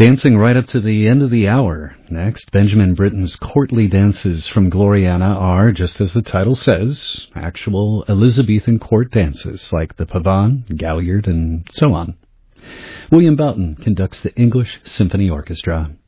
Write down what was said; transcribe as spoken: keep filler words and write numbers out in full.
Dancing right up to the end of the hour. Next, Benjamin Britten's courtly dances from Gloriana are, just as the title says, actual Elizabethan court dances, like the pavane, galliard, and so on. William Boughton conducts the English Symphony Orchestra.